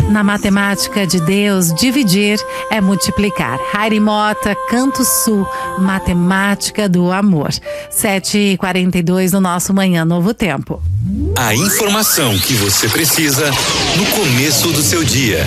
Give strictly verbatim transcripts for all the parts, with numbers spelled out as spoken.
Na matemática de Deus, dividir é multiplicar. Heidi Mota, Canto Sul, matemática do amor. sete e quarenta e dois no nosso Manhã Novo Tempo. A informação que você precisa no começo do seu dia.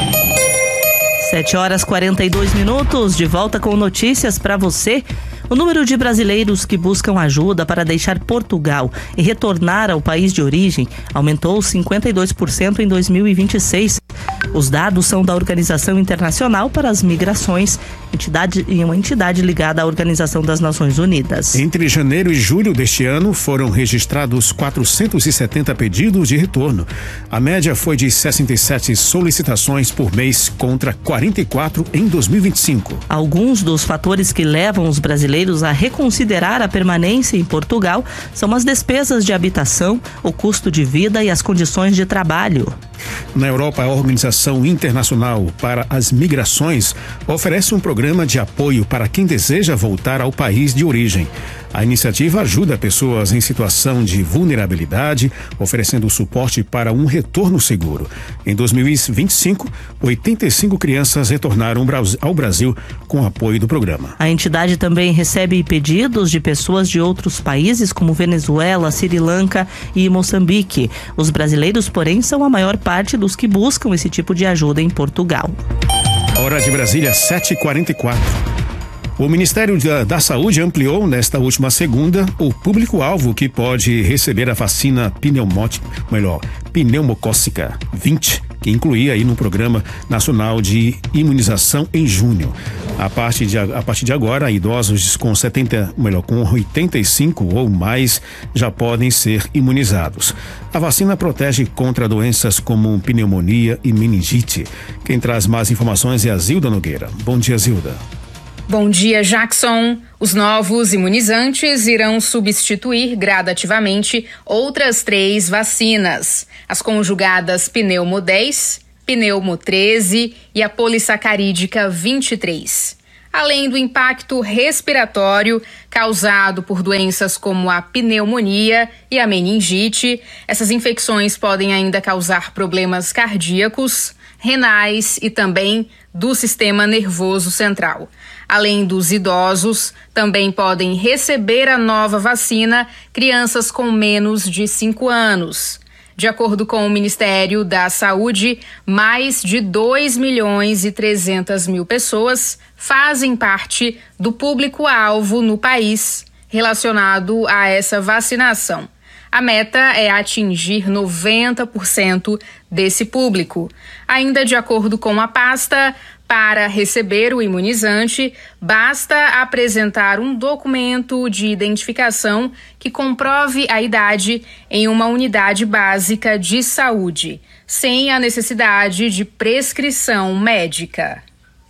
sete horas e quarenta e dois minutos, de volta com notícias para você. O número de brasileiros que buscam ajuda para deixar Portugal e retornar ao país de origem aumentou cinquenta e dois por cento em dois mil e vinte e seis. Os dados são da Organização Internacional para as Migrações, entidade, uma entidade ligada à Organização das Nações Unidas. Entre janeiro e julho deste ano, foram registrados quatrocentos e setenta pedidos de retorno. A média foi de sessenta e sete solicitações por mês contra quarenta e quatro em dois mil e vinte e cinco. Alguns dos fatores que levam os brasileiros a reconsiderar a permanência em Portugal são as despesas de habitação, o custo de vida e as condições de trabalho. Na Europa, a Organização Internacional para as Migrações oferece um programa de apoio para quem deseja voltar ao país de origem. A iniciativa ajuda pessoas em situação de vulnerabilidade, oferecendo suporte para um retorno seguro. Em dois mil e vinte e cinco, oitenta e cinco crianças retornaram ao Brasil com apoio do programa. A entidade também recebe pedidos de pessoas de outros países, como Venezuela, Sri Lanka e Moçambique. Os brasileiros, porém, são a maior parte dos que buscam esse tipo de ajuda em Portugal. Hora de Brasília, sete e quarenta e quatro. O Ministério da, da Saúde ampliou nesta última segunda o público-alvo que pode receber a vacina pneumótica, melhor, pneumocócica vinte, que incluía aí no Programa Nacional de Imunização em junho. A partir de, a partir de agora, idosos com setenta, melhor, com oitenta e cinco ou mais já podem ser imunizados. A vacina protege contra doenças como pneumonia e meningite. Quem traz mais informações é a Zilda Nogueira. Bom dia, Zilda. Bom dia, Jackson. Os novos imunizantes irão substituir gradativamente outras três vacinas: as conjugadas Pneumo dez, Pneumo treze e a polissacarídica vinte e três. Além do impacto respiratório causado por doenças como a pneumonia e a meningite, essas infecções podem ainda causar problemas cardíacos, renais e também do sistema nervoso central. Além dos idosos, também podem receber a nova vacina crianças com menos de cinco anos. De acordo com o Ministério da Saúde, mais de dois milhões e trezentas mil pessoas fazem parte do público-alvo no país relacionado a essa vacinação. A meta é atingir noventa por cento desse público. Ainda de acordo com a pasta, para receber o imunizante, basta apresentar um documento de identificação que comprove a idade em uma unidade básica de saúde, sem a necessidade de prescrição médica.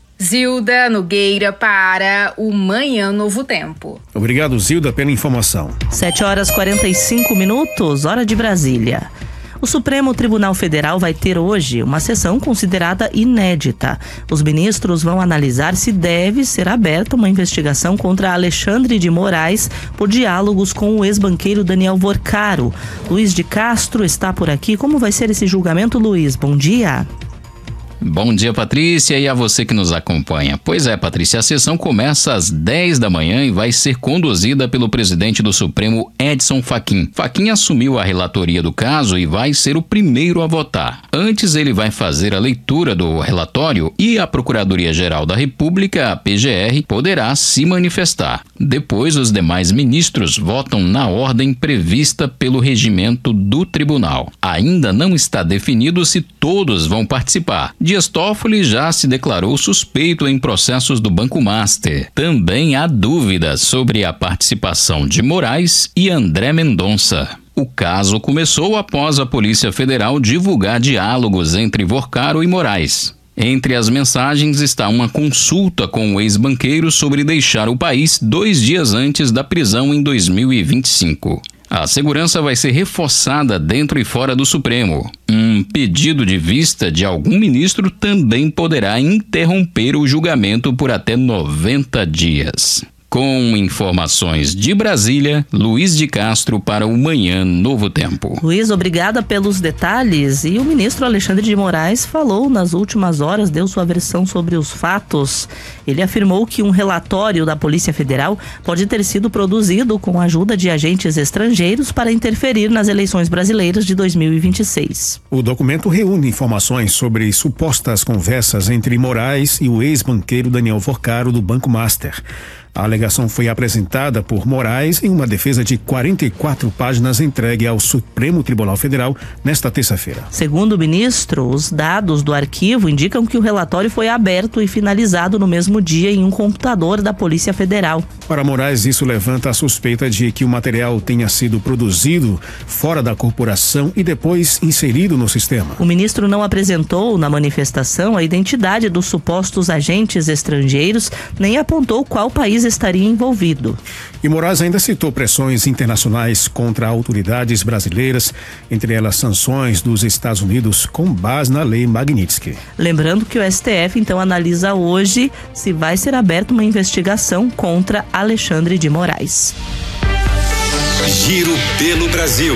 Zilda Nogueira para o Manhã Novo Tempo. Obrigado, Zilda, pela informação. sete horas e quarenta e cinco minutos, hora de Brasília. O Supremo Tribunal Federal vai ter hoje uma sessão considerada inédita. Os ministros vão analisar se deve ser aberta uma investigação contra Alexandre de Moraes por diálogos com o ex-banqueiro Daniel Vorcaro. Luiz de Castro está por aqui. Como vai ser esse julgamento, Luiz? Bom dia. Bom dia, Patrícia, e a você que nos acompanha. Pois é, Patrícia, a sessão começa às dez da manhã e vai ser conduzida pelo presidente do Supremo, Edson Fachin. Fachin assumiu a relatoria do caso e vai ser o primeiro a votar. Antes, ele vai fazer a leitura do relatório e a Procuradoria-Geral da República, a P G R, poderá se manifestar. Depois, os demais ministros votam na ordem prevista pelo regimento do tribunal. Ainda não está definido se todos vão participar. Dias Toffoli já se declarou suspeito em processos do Banco Master. Também há dúvidas sobre a participação de Moraes e André Mendonça. O caso começou após a Polícia Federal divulgar diálogos entre Vorcaro e Moraes. Entre as mensagens está uma consulta com o ex-banqueiro sobre deixar o país dois dias antes da prisão em dois mil e vinte e cinco. A segurança vai ser reforçada dentro e fora do Supremo. Um pedido de vista de algum ministro também poderá interromper o julgamento por até noventa dias. Com informações de Brasília, Luiz de Castro para o Manhã Novo Tempo. Luiz, obrigada pelos detalhes. E o ministro Alexandre de Moraes falou nas últimas horas, deu sua versão sobre os fatos. Ele afirmou que um relatório da Polícia Federal pode ter sido produzido com a ajuda de agentes estrangeiros para interferir nas eleições brasileiras de dois mil e vinte e seis. O documento reúne informações sobre supostas conversas entre Moraes e o ex-banqueiro Daniel Forcaro do Banco Master. A alegação foi apresentada por Moraes em uma defesa de quarenta e quatro páginas entregue ao Supremo Tribunal Federal nesta terça-feira. Segundo o ministro, os dados do arquivo indicam que o relatório foi aberto e finalizado no mesmo dia em um computador da Polícia Federal. Para Moraes, isso levanta a suspeita de que o material tenha sido produzido fora da corporação e depois inserido no sistema. O ministro não apresentou na manifestação a identidade dos supostos agentes estrangeiros, nem apontou qual país estaria envolvido. E Moraes ainda citou pressões internacionais contra autoridades brasileiras, entre elas sanções dos Estados Unidos com base na lei Magnitsky. Lembrando que o S T F então analisa hoje se vai ser aberta uma investigação contra Alexandre de Moraes. Giro pelo Brasil.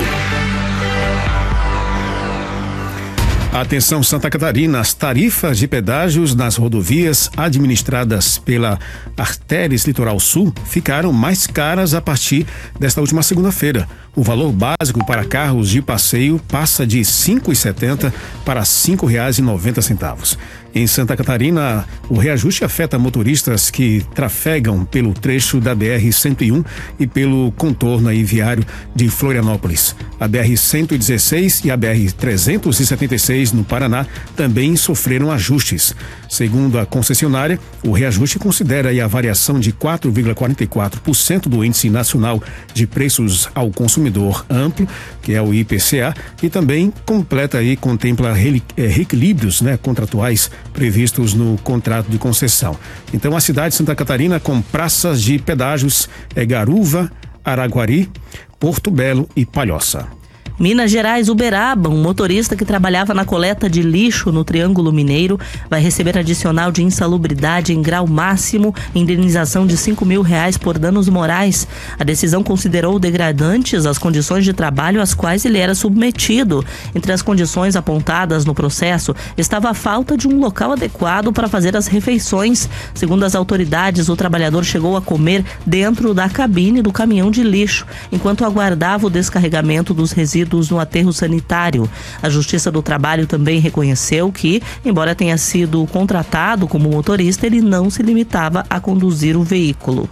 Atenção Santa Catarina, as tarifas de pedágios nas rodovias administradas pela Artéries Litoral Sul ficaram mais caras a partir desta última segunda-feira. O valor básico para carros de passeio passa de cinco reais e setenta centavos para cinco reais e noventa centavos. Em Santa Catarina, o reajuste afeta motoristas que trafegam pelo trecho da B R cento e um e pelo contorno aí viário de Florianópolis. A B R cento e dezesseis e a B R trezentos e setenta e seis no Paraná também sofreram ajustes. Segundo a concessionária, o reajuste considera aí a variação de quatro vírgula quarenta e quatro por cento do Índice Nacional de Preços ao Consumidor Amplo, que é o I P C A, e também completa aí, contempla reequilíbrios, né, contratuais previstos no contrato de concessão. Então, a cidade de Santa Catarina com praças de pedágios é Garuva, Araguari, Porto Belo e Palhoça. Minas Gerais, Uberaba, um motorista que trabalhava na coleta de lixo no Triângulo Mineiro, vai receber adicional de insalubridade em grau máximo, indenização de cinco mil reais por danos morais. A decisão considerou degradantes as condições de trabalho às quais ele era submetido. Entre as condições apontadas no processo estava a falta de um local adequado para fazer as refeições. Segundo as autoridades, o trabalhador chegou a comer dentro da cabine do caminhão de lixo, enquanto aguardava o descarregamento dos resíduos no aterro sanitário. A Justiça do Trabalho também reconheceu que, embora tenha sido contratado como motorista, ele não se limitava a conduzir o veículo.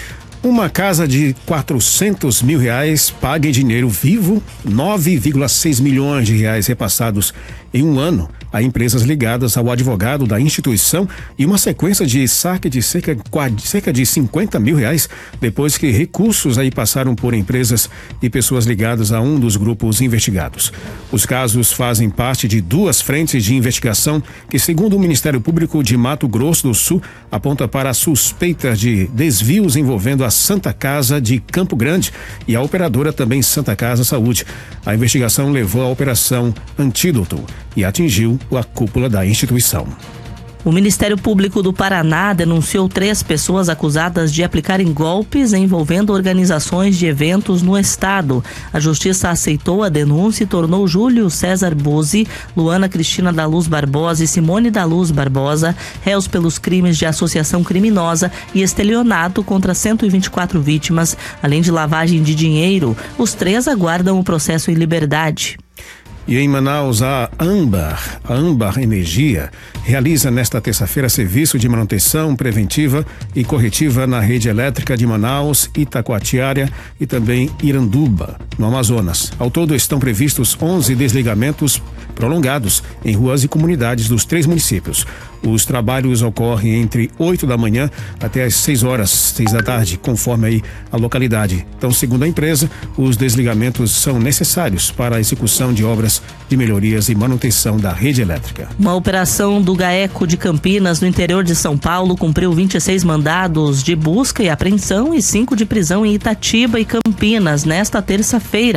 Uma casa de quatrocentos mil reais paga em dinheiro vivo nove vírgula seis milhões de reais repassados em um ano a empresas ligadas ao advogado da instituição e uma sequência de saque de cerca, cerca de cinquenta mil reais depois que recursos aí passaram por empresas e pessoas ligadas a um dos grupos investigados. Os casos fazem parte de duas frentes de investigação que, segundo o Ministério Público de Mato Grosso do Sul, aponta para suspeitas de desvios envolvendo a Santa Casa de Campo Grande e a operadora também Santa Casa Saúde. A investigação levou à Operação Antídoto e atingiu a cúpula da instituição. O Ministério Público do Paraná denunciou três pessoas acusadas de aplicarem golpes envolvendo organizações de eventos no estado. A Justiça aceitou a denúncia e tornou Júlio César Buzzi, Luana Cristina da Luz Barbosa e Simone da Luz Barbosa réus pelos crimes de associação criminosa e estelionato contra cento e vinte e quatro vítimas, além de lavagem de dinheiro. Os três aguardam o processo em liberdade. E em Manaus, a Âmbar, a Âmbar Energia, realiza nesta terça-feira serviço de manutenção preventiva e corretiva na rede elétrica de Manaus, Itacoatiara e também Iranduba, no Amazonas. Ao todo estão previstos onze desligamentos prolongados em ruas e comunidades dos três municípios. Os trabalhos ocorrem entre oito da manhã até as seis horas, seis da tarde, conforme aí a localidade. Então, segundo a empresa, os desligamentos são necessários para a execução de obras de melhorias e manutenção da rede elétrica. Uma operação do GAECO de Campinas, no interior de São Paulo, cumpriu vinte e seis mandados de busca e apreensão e cinco de prisão em Itatiba e Campinas nesta terça-feira.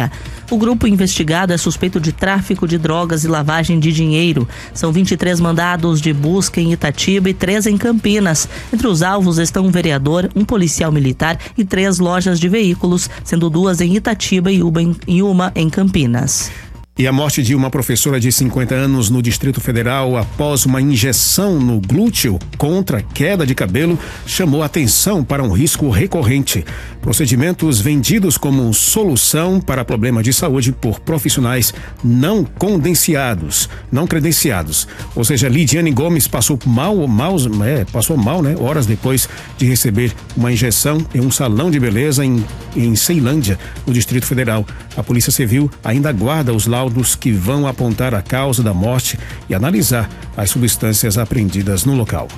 O grupo investigado é suspeito de tráfico de drogas e lavagem de dinheiro. São vinte e três mandados de busca em Itatiba e três em Campinas. Entre os alvos estão um vereador, um policial militar e três lojas de veículos, sendo duas em Itatiba e uma em Campinas. E a morte de uma professora de cinquenta anos no Distrito Federal após uma injeção no glúteo contra queda de cabelo chamou atenção para um risco recorrente. Procedimentos vendidos como solução para problemas de saúde por profissionais não credenciados, não credenciados. Ou seja, Lidiane Gomes passou mal, mal, é, passou mal, né? Horas depois de receber uma injeção em um salão de beleza em, em Ceilândia, no Distrito Federal. A Polícia Civil ainda aguarda os laudos que vão apontar a causa da morte e analisar as substâncias apreendidas no local.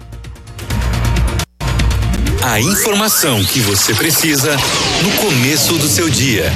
A informação que você precisa no começo do seu dia.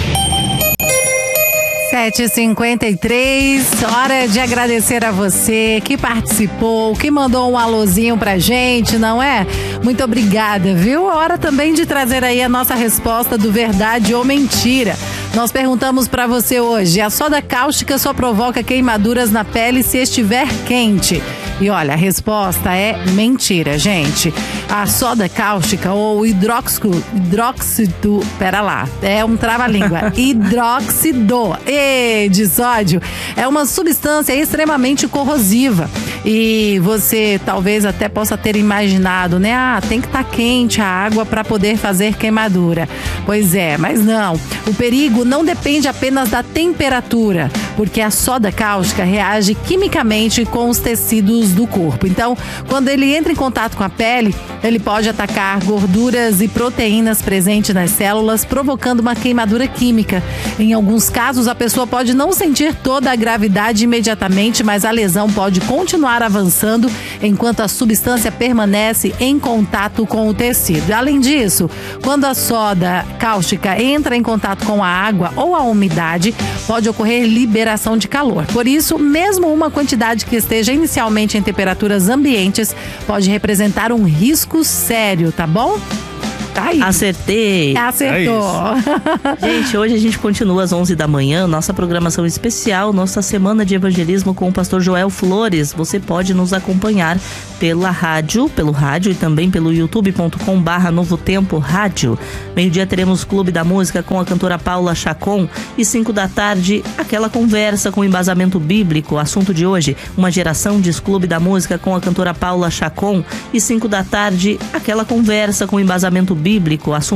sete e cinquenta e três, hora de agradecer a você que participou, que mandou um alôzinho pra gente, não é? Muito obrigada, viu? Hora também de trazer aí a nossa resposta do verdade ou mentira. Nós perguntamos pra você hoje, a soda cáustica só provoca queimaduras na pele se estiver quente? E olha, a resposta é mentira, gente. A soda cáustica ou hidróxido, hidróxido, pera lá, é um trava-língua, hidróxido e de sódio é uma substância extremamente corrosiva. E você talvez até possa ter imaginado, né? Ah, tem que estar tá quente a água para poder fazer queimadura. Pois é, mas não. O perigo não depende apenas da temperatura, porque a soda cáustica reage quimicamente com os tecidos do corpo. Então, quando ele entra em contato com a pele, ele pode atacar gorduras e proteínas presentes nas células, provocando uma queimadura química. Em alguns casos, a pessoa pode não sentir toda a gravidade imediatamente, mas a lesão pode continuar avançando enquanto a substância permanece em contato com o tecido. Além disso, quando a soda cáustica entra em contato com a água ou a umidade, pode ocorrer liberação de calor. Por isso, mesmo uma quantidade que esteja inicialmente em temperaturas ambientes pode representar um risco sério, tá bom? Tá aí. Acertei. Acertou. É gente, hoje a gente continua às onze da manhã, nossa programação especial, nossa semana de evangelismo com o pastor Joel Flores. Você pode nos acompanhar pela rádio, pelo rádio e também pelo youtube ponto com barra Novo Tempo Rádio. Meio-dia teremos Clube da Música com a cantora Paula Chacon e cinco da tarde, aquela conversa com embasamento bíblico. Assunto de hoje, uma geração diz Clube da Música com a cantora Paula Chacon e cinco da tarde, aquela conversa com embasamento bíblico. Assunto